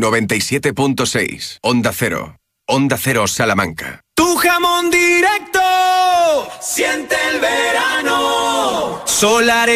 97.6. Onda Cero. Onda Cero Salamanca. Tu jamón directo, siente el verano. Solar